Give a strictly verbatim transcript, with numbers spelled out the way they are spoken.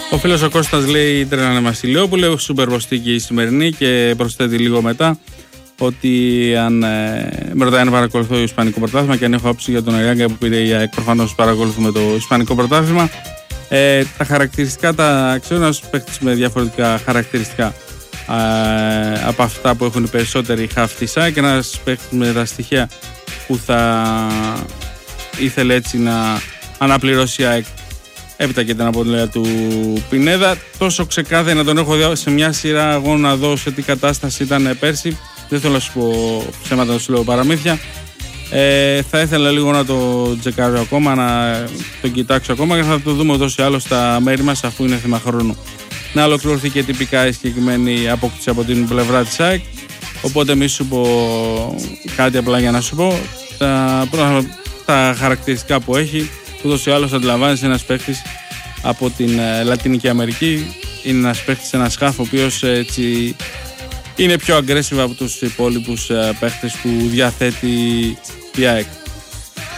Ο φίλος ο Κώστας λέει τρένανε Βασιλιόπουλε, σούπερ προστίκη η σημερινή και προσθέτει λίγο μετά ότι αν ε, με ρωτάει αν παρακολουθώ το Ισπανικό Πρωτάθλημα και αν έχω άποψη για τον Αριάγκα που πήρε η ΑΕΚ, προφανώς παρακολουθούμε το Ισπανικό Πρωτάθλημα. Ε, τα χαρακτηριστικά τα ξέρω, ένας παίκτης με διαφορετικά χαρακτηριστικά ε, από αυτά που έχουν οι περισσότεροι χαφ της ΑΕΚ, και ένας παίκτης με τα στοιχεία που θα ήθελε έτσι να αναπληρώσει η ΑΕΚ έπειτα και την αποδηλεία του Πινέδα. Τόσο ξεκάθαρα να τον έχω δει σε μια σειρά αγώνων να δω σε τι κατάσταση ήταν πέρσι. Δεν θέλω να σου πω ψέματα, να σου λέω παραμύθια. Ε, θα ήθελα λίγο να το τσεκάρω ακόμα, να το κοιτάξω ακόμα και θα το δούμε ούτως ή άλλως στα μέρη μας, αφού είναι θέμα χρόνου να ολοκληρωθεί και τυπικά η συγκεκριμένη απόκτηση από την πλευρά της ΑΕΚ. Οπότε μη σου πω κάτι απλά για να σου πω τα, τα χαρακτηριστικά που έχει. Ούτως ή άλλως αντιλαμβάνεσαι ένας παίχτης από την ε, Λατινική Αμερική. Είναι ένας παίχτης, ένας χαφ, ο οποίος έτσι είναι πιο aggressive από τους υπόλοιπους ε, παίχτες που διαθέτει η ΑΕΚ.